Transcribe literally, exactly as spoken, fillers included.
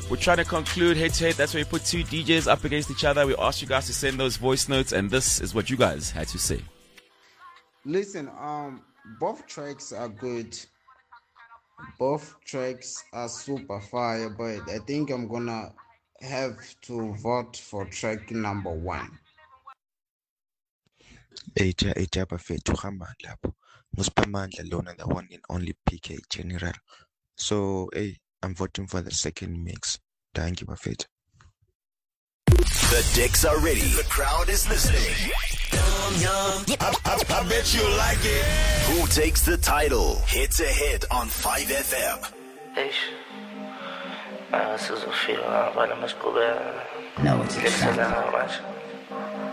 We're trying to conclude head to head. That's where we put two D Js up against each other. We asked you guys to send those voice notes, and this is what you guys had to say. Listen, um, both tracks are good. Both tracks are super fire, but I think I'm gonna have to vote for track number one. Eja eja bafethu hamba lapho. Musipamandla lona, the one and only P K General. So, hey, I'm voting for the second mix. Thank you, bafethu. The decks are ready. The crowd is listening. I, I, I bet you like it. Who takes the title? Head to head on five F M. Eish. Ah, sizofika ngapha namasiqhubeka. No, it's Ngiyakuthenga manje.